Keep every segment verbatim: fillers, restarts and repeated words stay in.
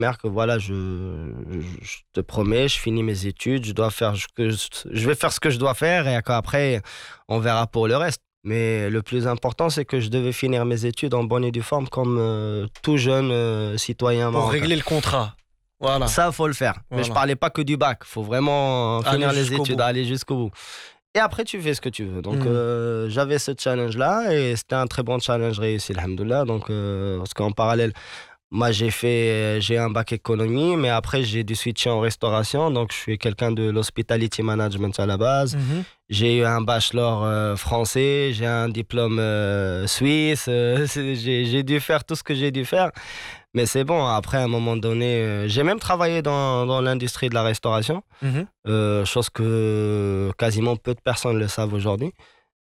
mère que voilà, je, je, je te promets, je finis mes études, je dois faire ce que je, je vais faire ce que je dois faire et après, on verra pour le reste. Mais le plus important, c'est que je devais finir mes études en bonne et due forme comme euh, tout jeune euh, citoyen Pour marocain. régler le contrat. Voilà. Ça, faut le faire. Voilà. Mais je parlais pas que du bac. Faut vraiment Aller finir les jusqu'au études, bout. aller jusqu'au bout. Et après, tu fais ce que tu veux. Donc, Mhm. euh, j'avais ce challenge-là et c'était un très bon challenge réussi, alhamdoulilah. Donc, euh, parce qu'en parallèle, moi, j'ai fait, j'ai un bac économie, mais après, j'ai dû switcher en restauration. Donc, je suis quelqu'un de l'hospitality management à la base. Mhm. J'ai eu un bachelor euh, français, j'ai un diplôme euh, suisse. euh, c'est- j'ai, j'ai dû faire tout ce que j'ai dû faire. Mais c'est bon, après, à un moment donné, euh, j'ai même travaillé dans, dans l'industrie de la restauration, Mhm. euh, chose que quasiment peu de personnes le savent aujourd'hui.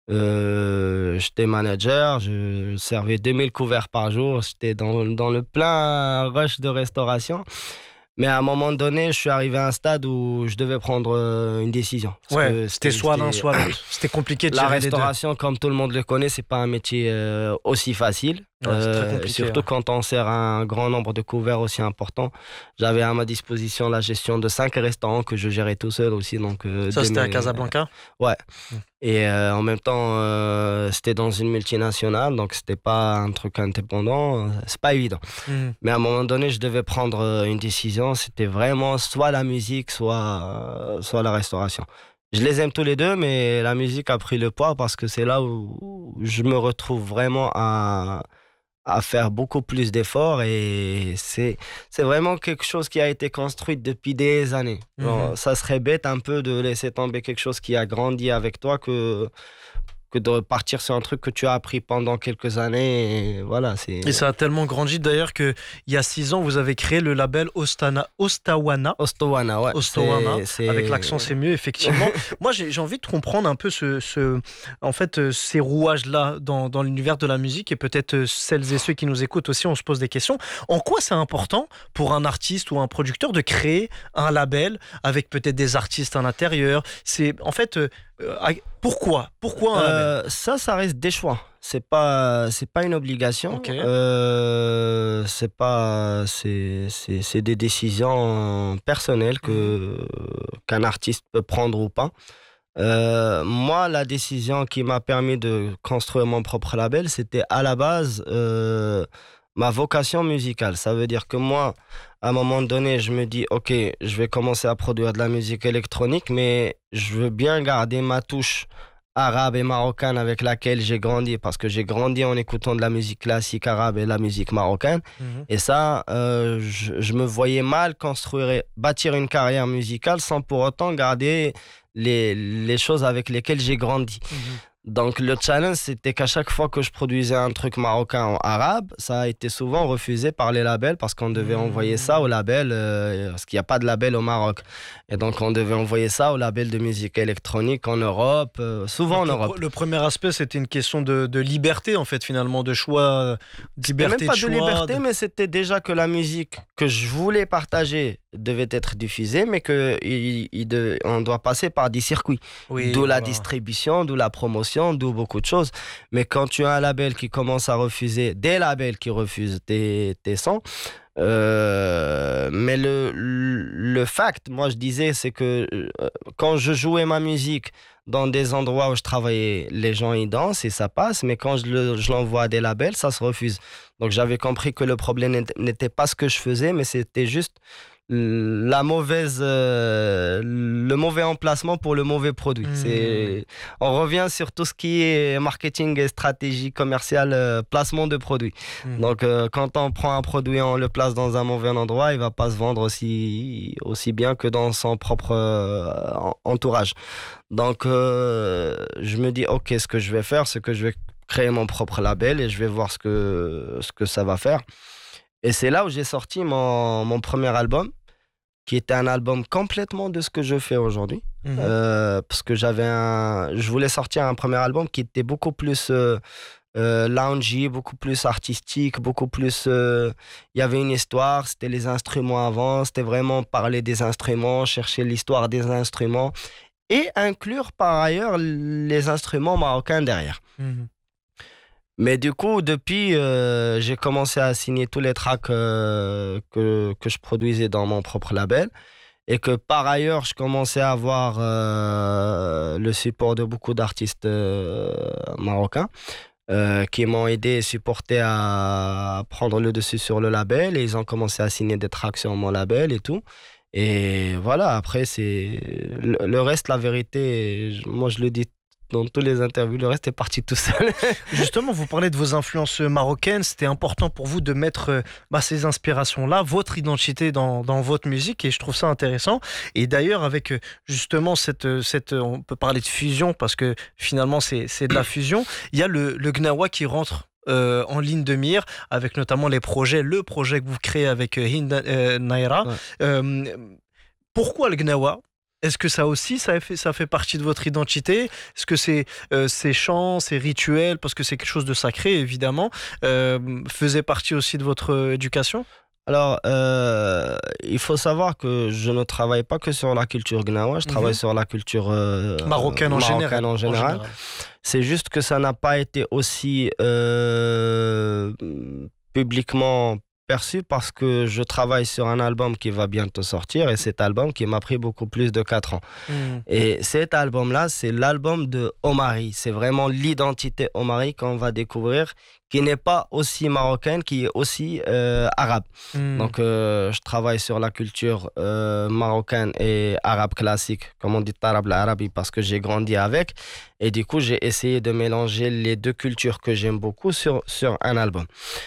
Euh, j'étais manager, je servais deux mille couverts par jour, j'étais dans, dans le plein rush de restauration. Mais à un moment donné, je suis arrivé à un stade où je devais prendre euh, une décision. Parce Ouais, que c'était soit l'un, c'était- soit l'autre. C'était compliqué de la gérer les deux. restauration, comme tout le monde le connaît, c'est pas un métier euh, aussi facile. Ouais, c'est très Euh, compliqué. surtout Ouais. quand on sert un grand nombre de couverts aussi important. J'avais à ma disposition la gestion de cinq restaurants que je gérais tout seul aussi. Donc, euh, Ça, de c'était à mes- Casablanca. Ouais. Mm. Et euh, en même temps, euh, c'était dans une multinationale, donc c'était pas un truc indépendant. C'est pas évident. Mhm. Mais à un moment donné, je devais prendre euh, une décision. C'était vraiment soit la musique, soit, euh, soit la restauration. Je les aime tous les deux, mais la musique a pris le poids parce que c'est là où où je me retrouve vraiment à, à faire beaucoup plus d'efforts et c'est, c'est vraiment quelque chose qui a été construit depuis des années. Genre, Mhm. ça serait bête un peu de laisser tomber quelque chose qui a grandi avec toi que, que de partir sur un truc que tu as appris pendant quelques années. Et voilà, c'est Et ça a tellement grandi d'ailleurs qu'il y a six ans, vous avez créé le label Ostana, Ostawana. Ostowana, ouais. Ostowana, C'est, c'est... avec l'accent c'est mieux effectivement. Moi j'ai, j'ai envie de comprendre un peu ce, ce, en fait, euh, ces rouages-là dans, dans l'univers de la musique et peut-être euh, celles et ceux qui nous écoutent aussi, on se pose des questions. En quoi c'est important pour un artiste ou un producteur de créer un label avec peut-être des artistes à l'intérieur? C'est en fait, euh, euh, pourquoi Pourquoi un label? Euh, ça, ça reste des choix. C'est pas, c'est pas une obligation. Ok. Euh, c'est pas, c'est, c'est, c'est des décisions personnelles Mhm. que qu'un artiste peut prendre ou pas. Euh, moi, la décision qui m'a permis de construire mon propre label, c'était à la base euh, ma vocation musicale. Ça veut dire que moi, à un moment donné, je me dis, ok, je vais commencer à produire de la musique électronique, mais je veux bien garder ma touche arabe et marocaine avec laquelle j'ai grandi, parce que j'ai grandi en écoutant de la musique classique arabe et la musique marocaine. Mhm. Et ça, euh, je, je me voyais mal construire, bâtir une carrière musicale sans pour autant garder les, les choses avec lesquelles j'ai grandi. Mhm. Donc le challenge, c'était qu'à chaque fois que je produisais un truc marocain en arabe, ça a été souvent refusé par les labels parce qu'on devait Mmh. envoyer ça au label, euh, parce qu'il n'y a pas de label au Maroc. Et donc on devait envoyer ça au label de musique électronique en Europe, euh, souvent en Donc, le, Europe. pre- le premier aspect, c'était une question de, de liberté, en fait, finalement, de choix, euh, C'était même liberté pas de de choix. liberté, de- mais c'était déjà que la musique que je voulais partager devait être diffusée, mais que il, il de- on doit passer par des circuits. Oui, D'où la voilà. distribution, d'où la promotion, d'où beaucoup de choses. Mais quand tu as un label qui commence à refuser, des labels qui refusent tes, tes sons, euh, mais le, le fact, moi je disais, c'est que euh, quand je jouais ma musique dans des endroits où je travaillais, les gens y dansent et ça passe, mais quand je, le, je l'envoie à des labels, ça se refuse. Donc j'avais compris que le problème n'était- n'était pas ce que je faisais, mais c'était juste la mauvaise, euh, le mauvais emplacement pour le mauvais produit. Mmh. C'est, on revient sur tout ce qui est marketing et stratégie commerciale, euh, placement de produits. Mmh. Donc, euh, quand on prend un produit, on le place dans un mauvais endroit, il va pas se vendre aussi, aussi bien que dans son propre euh, en- entourage. Donc, euh, je me dis, ok, ce que je vais faire, c'est que je vais créer mon propre label et je vais voir ce que, ce que ça va faire. Et c'est là où j'ai sorti mon, mon premier album, qui était un album complètement de ce que je fais aujourd'hui. Mhm. Euh, parce que j'avais un, je voulais sortir un premier album qui était beaucoup plus euh, euh, loungy, beaucoup plus artistique, beaucoup plus. euh, Il y avait une histoire, c'était les instruments avant, c'était vraiment parler des instruments, chercher l'histoire des instruments et inclure par ailleurs les instruments marocains derrière. Mhm. Mais du coup, depuis, euh, j'ai commencé à signer tous les tracks euh, que, que je produisais dans mon propre label. Et que par ailleurs, je commençais à avoir euh, le support de beaucoup d'artistes euh, marocains euh, qui m'ont aidé et supporté à prendre le dessus sur le label. Et ils ont commencé à signer des tracks sur mon label et tout. Et voilà, après, c'est le, le reste, la vérité, je- moi je le dis dans tous les interviews, le reste est parti tout seul. Justement, vous parlez de vos influences marocaines. C'était important pour vous de mettre euh, bah, ces inspirations-là, votre identité dans, dans votre musique, et je trouve ça intéressant. Et d'ailleurs, avec euh, justement cette, euh, cette, euh, on peut parler de fusion parce que finalement c'est c'est de la fusion. Il y a le, le Gnawa qui rentre. euh, en ligne de mire avec notamment les projets, le projet que vous créez avec euh, Hind euh, Naira. Ouais. Euh, Pourquoi le Gnawa? Est-ce que ça aussi, ça fait, ça fait partie de votre identité? Est-ce que c'est euh, ces chants, ces rituels, parce que c'est quelque chose de sacré, évidemment, euh, faisait partie aussi de votre euh, éducation? Alors, euh, il faut savoir que je ne travaille pas que sur la culture gnawa, je travaille Mhm. sur la culture euh, Marocaine en marocaine général. en En général. général. C'est juste que ça n'a pas été aussi euh, publiquement perçu parce que je travaille sur un album qui va bientôt sortir et cet album qui m'a pris beaucoup plus de quatre ans. Mhm. Et cet album-là, c'est l'album de Omari. C'est vraiment l'identité Omari qu'on va découvrir, qui n'est pas aussi marocaine, qui est aussi euh, arabe. Mhm. Donc, euh, je travaille sur la culture euh, marocaine et arabe classique, comme on dit arabe l'arabi, parce que j'ai grandi avec. Et du coup, j'ai essayé de mélanger les deux cultures que j'aime beaucoup sur, sur un album.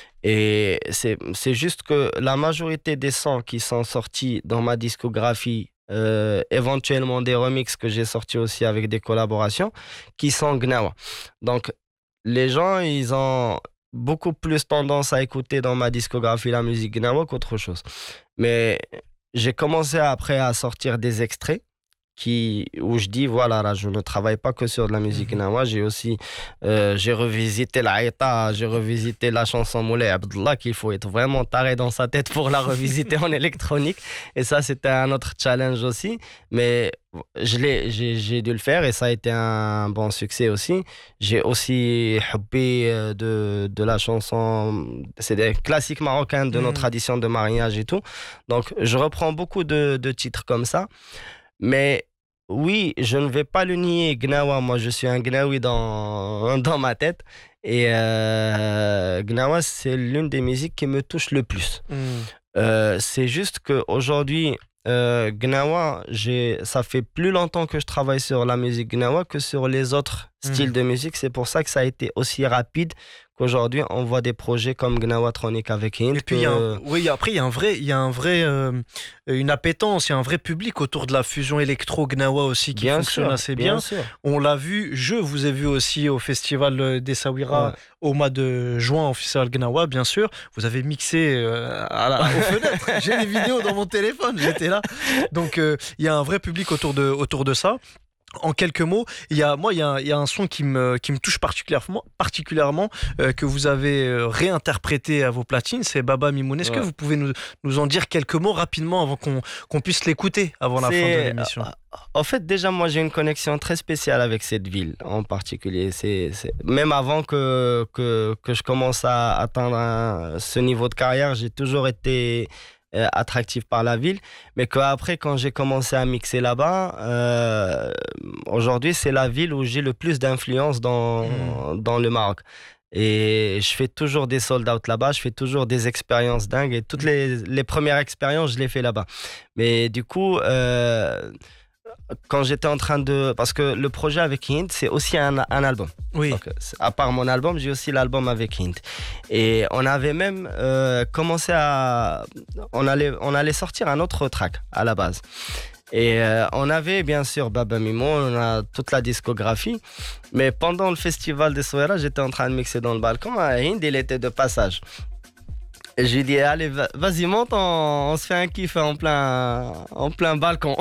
Et c'est, c'est juste que la majorité des sons qui sont sortis dans ma discographie, euh, éventuellement des remixes que j'ai sortis aussi avec des collaborations, qui sont gnawa. Donc, les gens, ils ont beaucoup plus tendance à écouter dans ma discographie la musique gnawa qu'autre chose. Mais j'ai commencé après à sortir des extraits qui, où je dis, voilà, là, je ne travaille pas que sur de la musique Mhm. gnawa, j'ai aussi euh, j'ai revisité l'Aïta, j'ai revisité la chanson Moulay Abdullah, qu'il faut être vraiment taré dans sa tête pour la revisiter en électronique. Et ça, c'était un autre challenge aussi. Mais je l'ai, j'ai, j'ai dû le faire et ça a été un bon succès aussi. J'ai aussi hobby euh, de, de la chanson, c'est des classiques marocains de nos Mhm. traditions de mariage et tout. Donc, je reprends beaucoup de, de titres comme ça. Mais oui, je ne vais pas le nier, Gnawa, moi je suis un Gnawi dans, dans ma tête. Et euh, Gnawa, c'est l'une des musiques qui me touche le plus. Mhm. Euh, c'est juste qu'aujourd'hui, euh, Gnawa, j'ai, ça fait plus longtemps que je travaille sur la musique Gnawa que sur les autres styles Mhm. de musique. C'est pour ça que ça a été aussi rapide qu'aujourd'hui, on voit des projets comme Gnawatronic avec Hint. Et puis, il y a un, Que... oui, après, il y a un vrai, il y a un vrai, euh, une appétence, il y a un vrai public autour de la fusion électro-gnawa aussi qui Bien fonctionne sûr, assez bien bien. sûr. On l'a vu, je vous ai vu aussi au festival euh, des Sawira Ouais. au mois de juin, au festival Gnawa, bien sûr. Vous avez mixé euh, à la- aux fenêtres. J'ai les vidéos dans mon téléphone, j'étais là. Donc, euh, il y a un vrai public autour de, autour de ça. En quelques mots, il y a, moi, il y a, un- il y a un son qui me, qui me touche particulièrement, particulièrement euh, que vous avez euh, réinterprété à vos platines, c'est Baba Mimoun. Est-ce que Ouais. vous pouvez nous, nous en dire quelques mots rapidement avant qu'on qu'on puisse l'écouter avant la fin de C'est, l'émission? en fait, déjà, moi, j'ai une connexion très spéciale avec cette ville en particulier. C'est, c'est... Même avant que, que, que je commence à atteindre un- ce niveau de carrière, j'ai toujours été euh, attractif par la ville. Mais qu'après, quand j'ai commencé à mixer là-bas, euh, aujourd'hui, c'est la ville où j'ai le plus d'influence dans, Mm. dans le Maroc. Et je fais toujours des sold out là-bas, je fais toujours des expériences dingues. Et toutes les, les premières expériences, je les fais là-bas. Mais du coup, euh, quand j'étais en train de... Parce que le projet avec Hint, c'est aussi un, un album. Oui. Donc, c'est- à part mon album, j'ai aussi l'album avec Hint. Et on avait même euh, commencé à... On allait, on allait sortir un autre track à la base. Et euh, on avait bien sûr Baba Mimo, on a toute la discographie. Mais pendant le festival des Souera, j'étais en train de mixer dans le balcon. Et Hind, il était de passage. Et j'ai dit, allez, va- vas-y, monte, on, on se fait un kiff en plein, en plein balcon.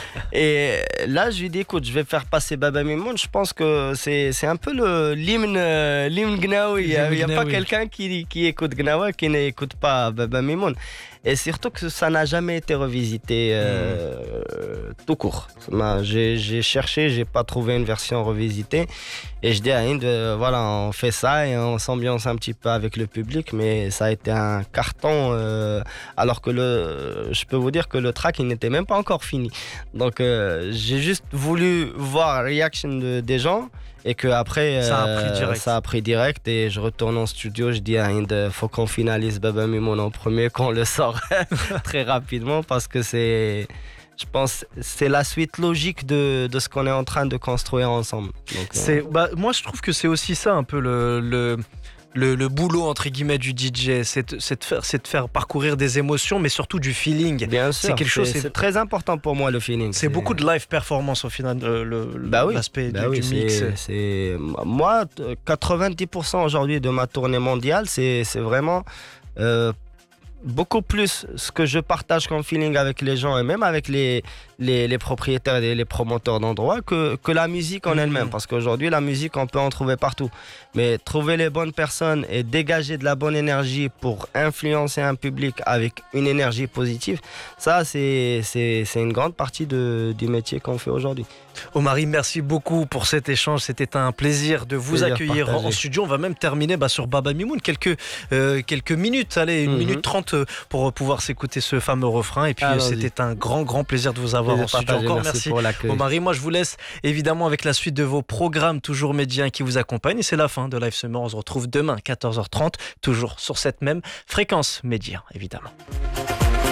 Et là, je lui dis, écoute, je vais faire passer Baba Mimoun. Je pense que c'est, c'est un peu le, l'hymne, euh, l'hymne Gnawi. Il n'y a, L'hymne il y a pas Gnawi. quelqu'un qui, qui écoute Gnawa qui n'écoute pas Baba Mimoun. et surtout que ça n'a jamais été revisité euh, mmh. tout court. J'ai, j'ai cherché, j'ai pas trouvé une version revisitée et je dis à Hind, euh, voilà, on fait ça et on s'ambiance un petit peu avec le public, mais ça a été un carton euh, alors que le, je peux vous dire que le track il n'était même pas encore fini. Donc euh, j'ai juste voulu voir la réaction de, des gens. Et que après ça, a pris direct. Euh, ça a pris direct et je retourne en studio, je dis à Hind, faut qu'on finalise Baba Mimoun en premier, qu'on le sort très rapidement parce que c'est, je pense, c'est la suite logique de, de ce qu'on est en train de construire ensemble. Donc, c'est, euh... bah, moi je trouve que c'est aussi ça un peu le, le... Le, le boulot entre guillemets du D J, c'est de, c'est, de faire, c'est de faire parcourir des émotions, mais surtout du feeling. Bien sûr, c'est quelque chose. C'est, c'est très important pour moi le feeling. C'est, c'est beaucoup de live performance au final, le, le, bah oui, l'aspect bah du, oui, du mix. C'est, c'est... Moi, quatre-vingt-dix pour cent aujourd'hui de ma tournée mondiale, c'est, c'est vraiment euh, beaucoup plus ce que je partage comme feeling avec les gens et même avec les, les, les propriétaires et les promoteurs d'endroits que, que la musique en mmh. elle-même. Parce qu'aujourd'hui, la musique, on peut en trouver partout. Mais trouver les bonnes personnes et dégager de la bonne énergie pour influencer un public avec une énergie positive, ça, c'est, c'est, c'est une grande partie de, du métier qu'on fait aujourd'hui. Omari, merci beaucoup pour cet échange. C'était un plaisir de vous plaisir accueillir partagé. En studio. On va même terminer bah, sur Baba Mimoun. Quelques, euh, quelques minutes, allez, une mm-hmm. minute trente pour pouvoir s'écouter ce fameux refrain. Et puis, ah, c'était un grand, grand plaisir de vous avoir plaisir en studio. Partagé, encore merci. merci. Omari, moi, je vous laisse évidemment avec la suite de vos programmes toujours médias qui vous accompagnent. Et c'est la fin de Live Summer. On se retrouve demain, quatorze heures trente, toujours sur cette même fréquence média, évidemment.